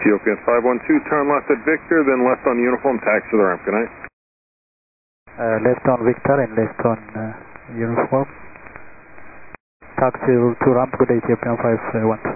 Ethiopian 512, turn left at Victor, then left on uniform, taxi to the ramp. Good night. Left on Victor and left on uniform. Taxi to ramp, good Ethiopian 512.